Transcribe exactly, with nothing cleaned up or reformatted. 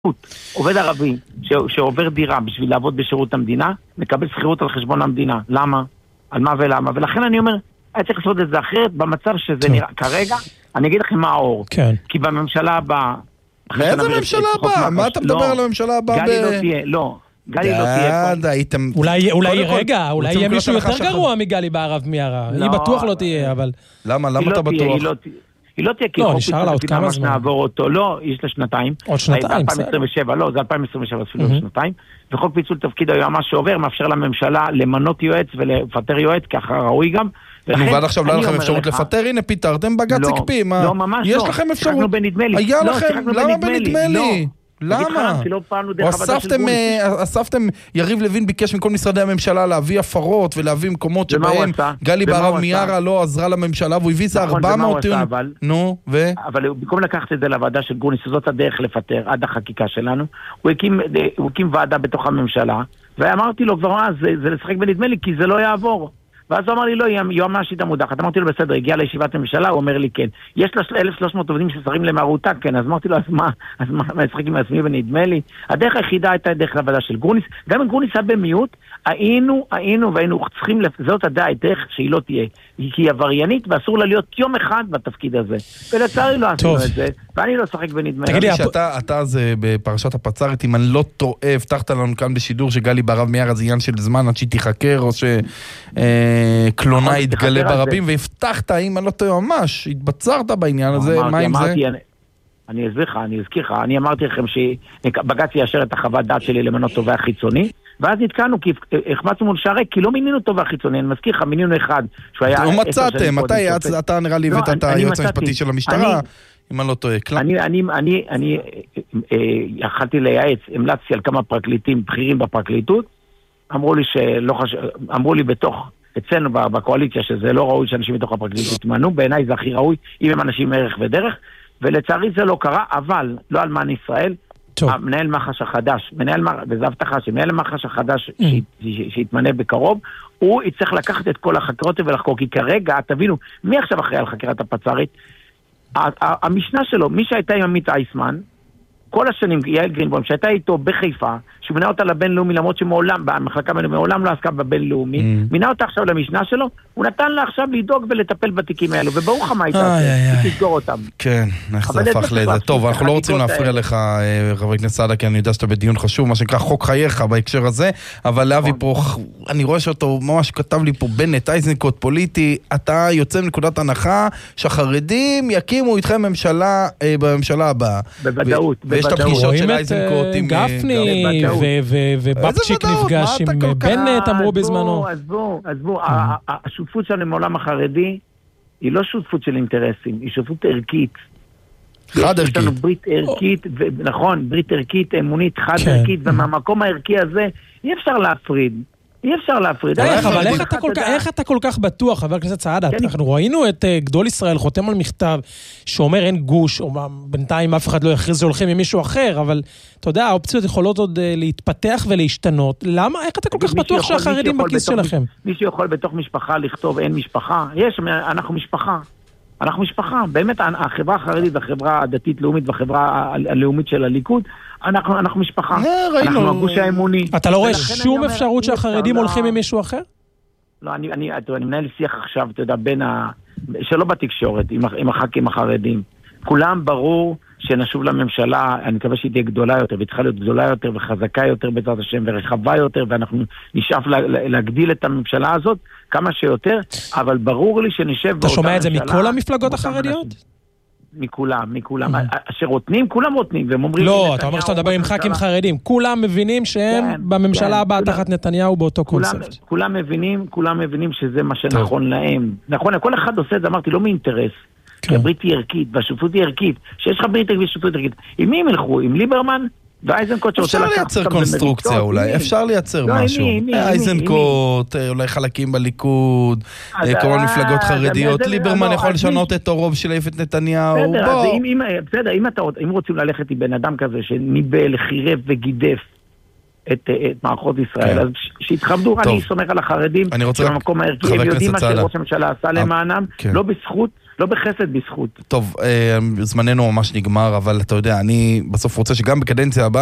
עובד ערבי ש... שעובר דירה בשביל לעבוד בשירות המדינה, מקבל שכירות על חשבון המדינה. למה? על מה ולמה? ולכן אני אומר, היה צריך לעשות את זה אחרת במצב שזה נראה. כרגע, אני אגיד לכם מה האור. כן. כי בממשלה הבאה... מאיזה ממשלה הבאה? מה אתה מדבר על הממשלה הבאה? גלי לא תהיה, לא. גלי לא תהיה. אולי רגע, אולי יהיה מישהו יותר גרוע מגלי בערב מיארה. היא בטוח לא תהיה, אבל... למה? למה אתה בטוח? היא לא תהיה, כי חוק נשאר לה עוד כמה זמן. נעבור אותו, לא, יש לה שנתיים. עוד שנתיים, אלפיים עשרים ושבע, לא, זה אלפיים עשרים ושבע, אפילו שנתיים. וחוק פיצול תפקיד היועמ"ש שעובר, מאפשר לממשלה למנות יועץ ולפטר יועץ, ככה ראוי גם. ועד עכשיו לא היה לכם אפשרות לפטר, הנה פיטרתם, בג"ץ הקפיא, מה? לא, ממש לא. יש לכם אפשרות. שיחקנו בנדמה לי. היה לכם, למה בנדמה לי? למה? אספתם, יריב לוין ביקש מכל משרדי הממשלה להביא הפרות ולהביא מקומות שבהם גלי בערב מיארה לא עזרה לממשלה והוא הביא זה ארבע מאות נו, ו? אבל במקום לקחת את זה לוועדה של גרוניס, זאת הדרך לפטר עד החקיקה שלנו, הוא הקים ועדה בתוך הממשלה ואמרתי לו כבר אז, זה לשחק בנדמה לי כי זה לא יעבור. ואז הוא אמר לי, לא, יועמ"ש איתה מודחת. אמרתי לו, בסדר, הגיע לישיבת הממשלה, הוא אומר לי, כן. יש לה אלף ושלוש מאות עובדים ששרים למערותה, כן. אז אמרתי לו, אז מה? אז מה, משחק עם עצמי ונדמה לי? הדרך היחידה הייתה דרך לוועדה של גרוניס. גם אם גרוניס היה במיעוט, היינו, היינו, והיינו צריכים לפזות הדעה, דרך שהיא לא תהיה. כי היא עבריינית, ואסור לה להיות יום אחד בתפקיד הזה. ולצערי לא עשינו את זה, ואני לא שחק ונדמה. תגיד לי, שאתה, אתה אז בפרשת הפצ"רית, אם אני לא טועה, הבטחת לנו כאן בשידור שגלי בערב מיארה זה עניין של זמן עד שהיא תיחקר, או ש קלונה יתגלה ברבים, והבטחת, אם אני לא טועה ממש, התבצרת בעניין הזה, מה עם זה? אני אסביר לך, אני אזכיר לך, אני אמרתי לכם שבג"ץ יאשר את החוות דעת שלי למנות תובע חיצוני, ואז נתקענו, כי החמצנו מול שערי, כי לא מינינו תובע חיצוני, אני מזכיר לך, מינינו אחד, שהוא היה... לא מצאתם, אתה נראה לי הבאת את היועץ המשפטי של המשטרה, אם אני לא טועה. אני יכלתי לייעץ, המלצתי על כמה פרקליטים בכירים בפרקליטות, אמרו לי שלא חשב, אמרו לי בתוך, אצלנו בקואליציה, שזה לא ראוי שאנשים בתוך הפרקליטות יתמנו, בעיניי זה הכי ראוי, אם הם אנשים ערך ודרך, ולצערי זה לא קרה, אבל לא אלמן ישראל, המנהל מח"ש החדש, מנהל מח"ש, וזה הבטחה שמנהל מח"ש החדש שיתמנה בקרוב, הוא יצטרך לקחת את כל החקירות ולחקור, כי כרגע, תבינו, מי עכשיו אחראי על חקירת הפצ"רית? המשנה שלו, מי שהייתה עם עמית אייסמן, כל השנים, יעל גרינבוים, שהייתה איתו בחיפה, שהוא מינה אותה לבינלאומי, למרות שמעולם, במחלקה מעולם לא עסקה בבינלאומי, מינה אותה עכשיו למשנה שלו, הוא נתן לה עכשיו לדאוג ולטפל בתיקים האלו, וברוך מה הייתה, היא תסגור אותם. כן, איך זה הפך לזה. טוב, אנחנו לא רוצים להפריע לך, חבר הכנסת סעדה, כי אני יודע שאתה בדיון חשוב, מה שנקרא חוק חייך בהקשר הזה, אבל להביא פה, אני רואה שאותו ממש כתב לי פה בנט, איזנקוט פוליטי, אתה יוצא מנקודת הנחה שהחרדים יקימו איתכם ממשלה בממשלה הבאה. בוודאות. ויש את הפגישות של איזנקוט עם גפני ובבצ'יק נפגש עם בנט, אמרו בזמנו. עזבו, עזבו, השותפות שלנו עם העולם החרדי היא לא שותפות של אינטרסים, היא שותפות ערכית. חד ערכית. יש לנו ברית ערכית, נכון, ברית ערכית, אמונית, חד ערכית, ומהמקום הערכי הזה אי אפשר להפריד. אי אפשר להפריד. אבל איך אתה כל כך בטוח, חבר הכנסת סעדה? אנחנו ראינו את גדול ישראל חותם על מכתב שאומר אין גוש, או בינתיים אף אחד לא יכריז שהולכים עם מישהו אחר, אבל אתה יודע, האופציות יכולות עוד להתפתח ולהשתנות. למה? איך אתה כל כך בטוח שהחרדים בכיס שלכם? מישהו יכול בתוך משפחה לכתוב אין משפחה? יש, אנחנו משפחה. אנחנו משפחה. באמת, החברה החרדית והחברה הדתית-לאומית והחברה הלאומית של הליכוד, אנחנו, אנחנו משפחה. אנחנו הגוש האמוני. אתה לא רואה שום אפשרות שהחרדים הולכים עם מישהו אחר? לא, אני, אני, אני מנהל שיח עכשיו, אתה יודע, בין ה... שלא בתקשורת, עם, עם הח"כים החרדים. כולם ברור שנשוב לממשלה, אני מקווה שהיא תהיה גדולה יותר, והיא צריכה להיות גדולה יותר וחזקה יותר בעזרת השם, ורחבה יותר, ואנחנו נשאף לה, להגדיל את הממשלה הזאת כמה שיותר, אבל ברור לי שנשב... אתה שומע את זה מכל המפלגות החרדיות? מכולם, מכולם. אשר רותנים, כולם רותנים, והם אומרים... לא, אתה אומר שאתה מדבר עם ח"כים חרדים. כולם מבינים שהם בממשלה הבאה תחת נתניהו באותו קונספט. כולם מבינים, כולם מבינים שזה מה שנכון להם. נכון, כל אחד עושה את זה, אמרתי, לא מאינטרס. כי הברית היא ערכית, והשותפות היא ערכית. שיש לך ברית ערכית ושותפות ערכית. עם מי הם ילכו? עם ליברמן? ואייזנקוט שרוצה לקחת... אפשר לייצר קונסטרוקציה אולי, אפשר לייצר משהו. אייזנקוט, אולי חלקים בליכוד, כל המפלגות חרדיות, ליברמן יכול לשנות את הרוב שלהיף את נתניהו. בסדר, אם רוצים ללכת עם בן אדם כזה שניבל, חירף וגידף את מערכות ישראל, אז שיתכבדו, אני סומך על החרדים, שבמקום הערכי, הם יודעים מה שראש הממשלה עשה למענם, לא בזכות, לא בחסד, בזכות. טוב, זמננו ממש נגמר, אבל אתה יודע, אני בסוף רוצה שגם בקדנציה הבאה,